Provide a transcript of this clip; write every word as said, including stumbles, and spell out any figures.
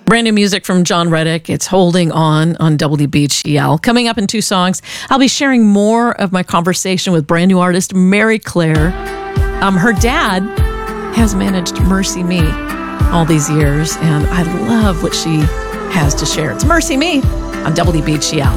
Brand new music from John Reddick. It's Holding On on W B G L. Coming up in two songs, I'll be sharing more of my conversation with brand new artist Mary Claire. Um, her dad has managed Mercy Me all these years, and I love what she has to share. It's Mercy Me on W B G L.